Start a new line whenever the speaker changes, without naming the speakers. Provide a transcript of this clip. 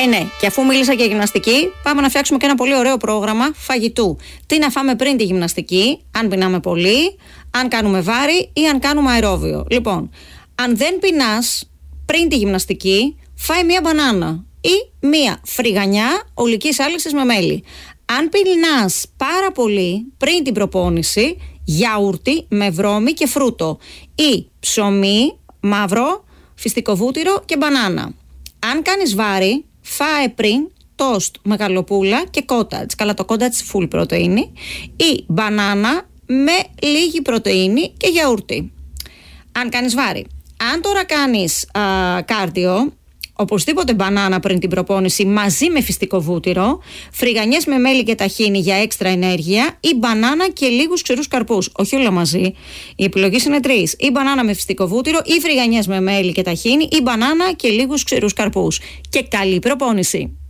Ναι, και αφού μίλησα για γυμναστική, πάμε να φτιάξουμε και ένα πολύ ωραίο πρόγραμμα φαγητού. Τι να φάμε πριν τη γυμναστική, αν πεινάμε πολύ, αν κάνουμε βάρη ή αν κάνουμε αερόβιο. Λοιπόν, αν δεν πεινάς πριν τη γυμναστική, φάει μία μπανάνα ή μία φρυγανιά ολικής άλυσης με μέλι. Αν πεινάς πάρα πολύ πριν την προπόνηση, γιαούρτι με βρώμη και φρούτο ή ψωμί, μαύρο, φυστικό βούτυρο και μπανάνα. Αν κάνεις βάρη, φάε πριν τόστ με γαλοπούλα και κότατς. Καλά, το κότατς full πρωτεΐνη ή μπανάνα με λίγη πρωτεΐνη και γιαούρτι. Αν κάνεις βάρη. Αν τώρα κάνεις κάρντιο, οπωσδήποτε μπανάνα πριν την προπόνηση μαζί με φυστικό βούτυρο, φρυγανιές με μέλι και ταχίνι για έξτρα ενέργεια ή μπανάνα και λίγους ξηρούς καρπούς. Όχι όλα μαζί. Οι επιλογές είναι τρεις. Ή μπανάνα με φυστικό βούτυρο, ή φρυγανιές με μέλι και ταχίνι, ή μπανάνα και λίγους ξηρούς καρπούς. Και καλή προπόνηση.